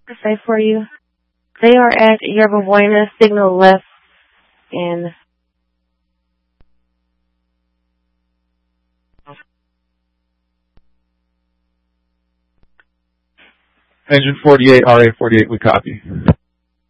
to say for you? They are at Yerba Buena, signal left in. Engine 48, RA 48, we copy.